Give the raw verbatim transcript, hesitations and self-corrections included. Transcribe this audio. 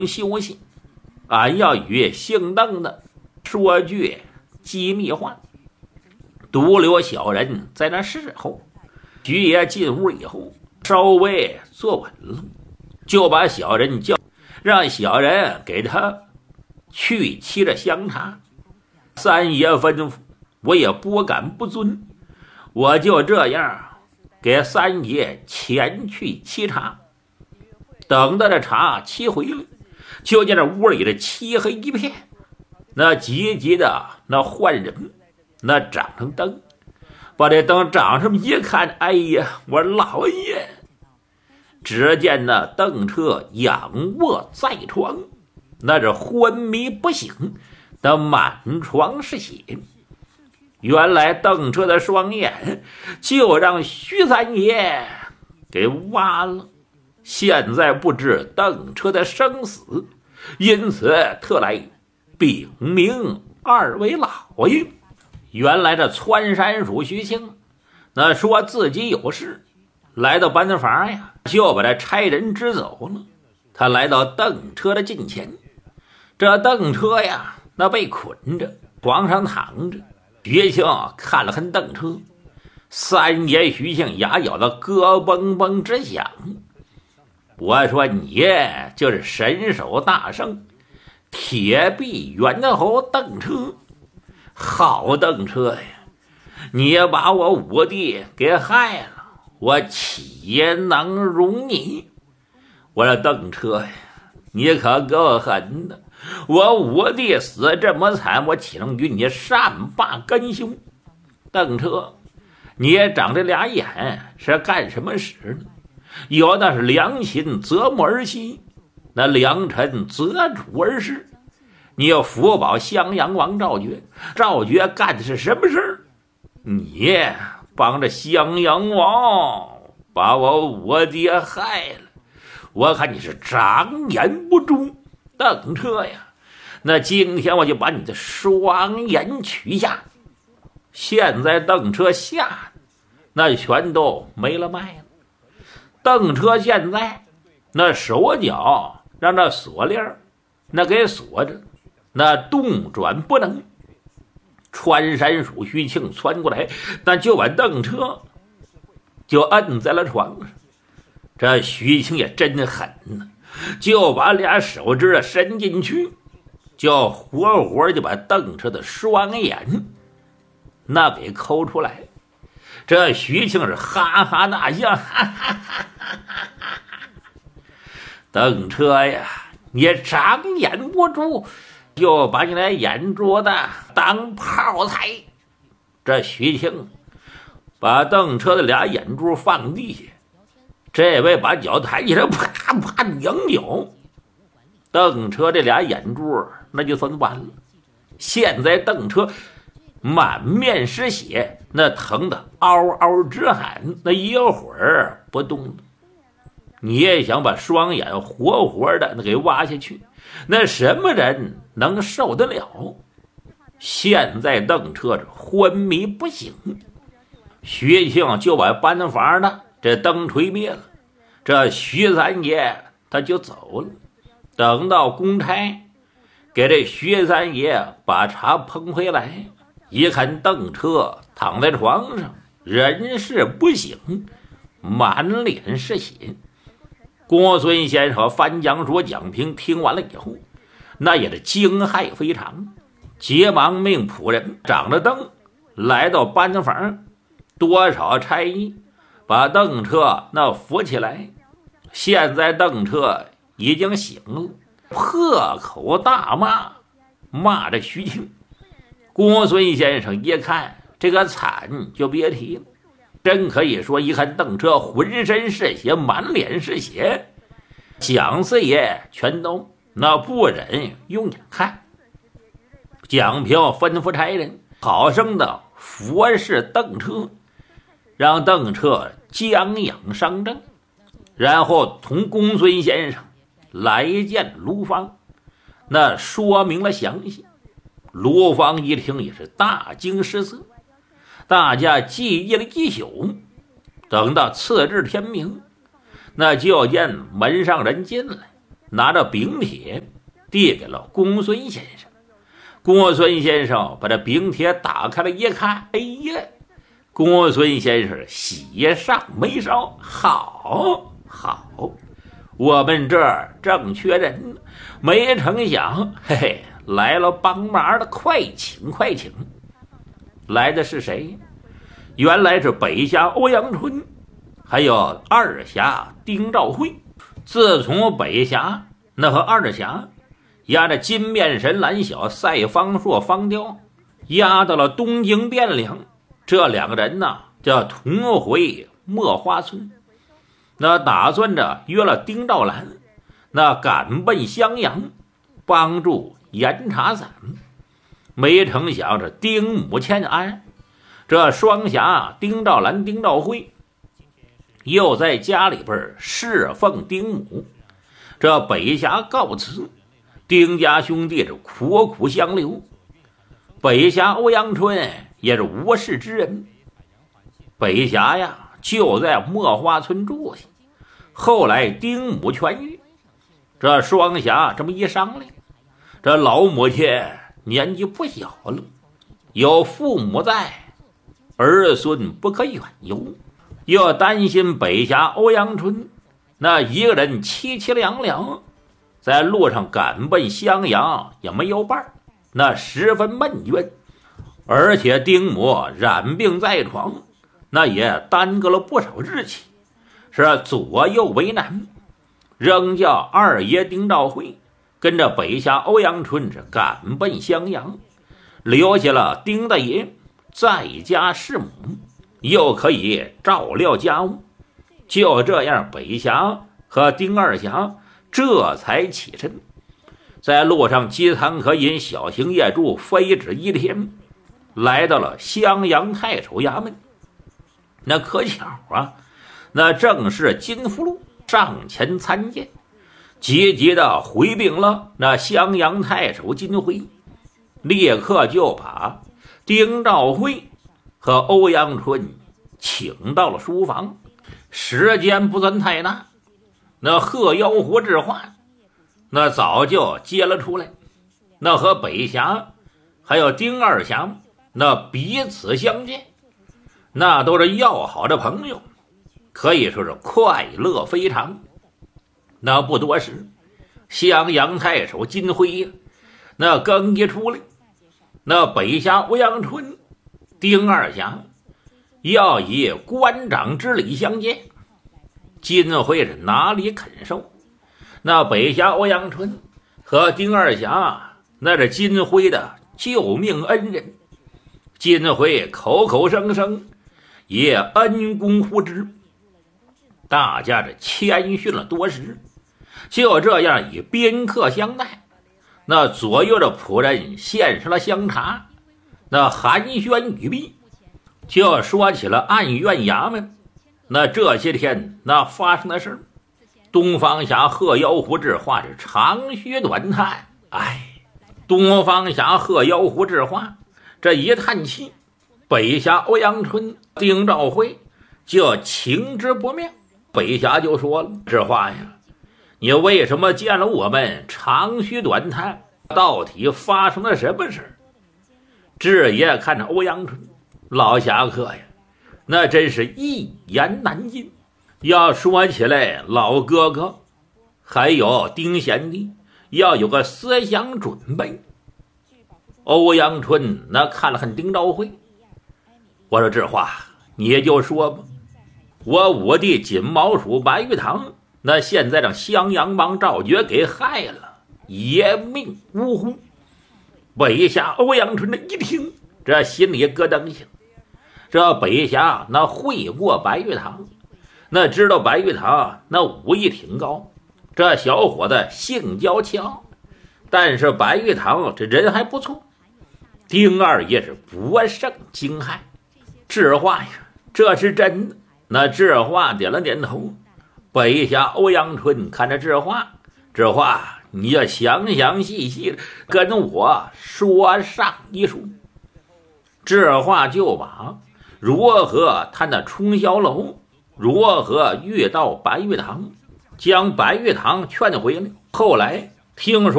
休息，俺要与姓邓的说句机密话，独留小人在那侍候。徐爷进屋以后，稍微坐稳了，就把小人叫，让小人给他去沏着香茶。三爷吩咐，我也不敢不遵，我就这样给三爷前去沏茶。等到这茶沏回来，就见这屋里的漆黑一片，那急急的那换人，那掌上灯，把这灯掌上一看，哎呀，我老爷！只见那邓彻仰卧在床，那是昏迷不醒，那满床是血。原来邓彻的双眼就让徐三爷给挖了，现在不知邓彻的生死，因此特来禀明二位老爷。原来这窜山鼠徐庆那说自己有事，来到班房呀，就把这差人支走了。他来到邓彻的近前，这邓彻呀，那被捆着，床上躺着。徐庆看了看邓彻，三爷徐庆牙咬得咯嘣嘣直响。我说你就是神手大圣铁臂猿猴邓彻，好邓彻呀，你也把我五弟给害了，我岂能容你？我说邓彻呀，你可够狠的，我五弟死这么惨，我岂能与你善罢甘休？邓彻，你也长这俩眼是干什么使呢？有那是良心择木而栖，那良臣择主而事。你要福保襄阳王赵觉，赵觉干的是什么事儿？你帮着襄阳王把我五弟害了，我看你是长眼不忠。邓彻呀，那今天我就把你的双眼取下。现在邓彻吓得那全都没了脉了。邓彻现在那手脚让那锁链那给锁着，那动转不能。穿山鼠徐庆窜过来，那就把邓彻就摁在了床上。这徐庆也真狠呢，就把俩手指伸进去，就活活就把邓彻的双眼那给抠出来。这徐庆是哈哈大笑，哈哈哈哈哈！邓彻呀，你长眼不住，就把你那眼珠子当炮踩。这徐庆把邓彻的俩眼珠放地下，这位把脚抬起来，啪啪两脚。邓彻这俩眼珠那就算完了。现在邓彻满面是血，那疼得嗷嗷直喊，那一会儿不动了。你也想把双眼活活的那给挖下去，那什么人能受得了？现在邓彻是昏迷不醒，徐庆就把班房的这灯吹灭了，这徐三爷他就走了。等到公差给这徐三爷把茶捧回来，一看邓彻躺在床上，人事不省，满脸是血。公孙先生和范江说蒋平听完了以后，那也是惊骇非常，急忙命仆人掌着灯来到班房，多少差役把邓彻那扶起来。现在邓彻已经醒了，破口大骂，骂着徐庆。公孙先生一看这个惨就别提了，真可以说一看邓彻浑身是血，满脸是血，蒋四爷全都那不忍用眼看。蒋平吩咐差人好生的服侍邓彻，让邓彻将养伤正，然后同公孙先生来见卢芳，那说明了详细。卢芳一听也是大惊失色，大家记忆了一宿，等到次日天明，那就见门上人进来， 拿着禀帖递给了公孙先生。公孙先生把这禀帖打开了一看，哎呀，公孙先生喜上眉梢，好好，我们这儿正缺人，没成想，嘿嘿，来了帮忙的，快请快请。来的是谁？原来是北侠欧阳春，还有二侠丁兆辉。自从北侠那和二侠押着金面神蓝小赛方硕方雕押到了东京汴梁，这两个人呢叫同回墨花村，那打算着约了丁兆兰，那赶奔襄阳帮助严查散。没成想这丁母欠安，这双侠丁兆兰丁兆辉又在家里边侍奉丁母。这北侠告辞，丁家兄弟是苦苦相留。北侠欧阳春也是无事之人，北侠呀就在墨花村住下。后来丁母痊愈，这双侠这么一商量，这老母亲年纪不小了，有父母在，儿孙不可远游，又担心北侠欧阳春那一个人凄凄凉凉，在路上赶奔襄阳也没有伴，那十分闷怨。而且丁母染病在床，那也耽搁了不少日期，是左右为难，仍叫二爷丁兆辉跟着北侠欧阳春是赶奔襄阳，留下了丁大爷在家侍母，又可以照料家务。就这样，北侠和丁二侠这才起身，在路上饥餐可饮，小行夜住，非止一天，来到了襄阳太守衙门。那可巧啊，那正是金福禄上前参见，急急的回禀了那襄阳太守金辉，立刻就把丁兆辉和欧阳春请到了书房。时间不算太大，那贺妖狐智化那早就接了出来，那和北侠还有丁二侠那彼此相见，那都是要好的朋友，可以说是快乐非常。那不多时，襄阳太守金辉那刚一出来，那北侠欧阳春丁二侠要以官长之礼相见，金辉是哪里肯受？那北侠欧阳春和丁二侠那是金辉的救命恩人，金辉口口声声也恩公呼之，大家这谦逊了多时，就这样以宾客相待。那左右的仆人献上了香茶，那寒暄语毕，就说起了暗院衙门那这些天那发生的事。东方侠贺妖狐智化是长吁短叹，哎，东方侠贺妖狐智化这一叹气，北侠欧阳春丁兆辉就情之不妙。北侠就说了，智化呀，你为什么见了我们长吁短叹？到底发生了什么事？智爷看着欧阳春，老侠客呀，那真是一言难尽。要说起来，老哥哥还有丁贤弟要有个思想准备。欧阳春那看了看丁兆辉，我说智化，你就说吧，我五弟锦毛鼠白玉堂那现在让襄阳帮赵觉给害了，爷命呜呼。北侠欧阳春这一听，这心里咯噔一下。这北侠那会过白玉堂，那知道白玉堂那武艺挺高，这小伙子性娇气傲，但是白玉堂这人还不错。丁二爷是不胜惊骇，智化呀，这是真的。那智化点了点头。北侠欧阳春看着智化，智化你要详详细细的跟我说上一书。智化就把如何他那冲霄楼，如何遇到白玉堂，将白玉堂劝回来， 后来听说